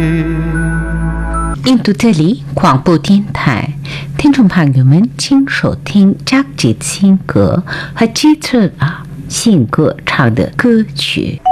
印度这里广播电台，听众朋友们，请收听张杰新歌和基特性歌唱的歌曲。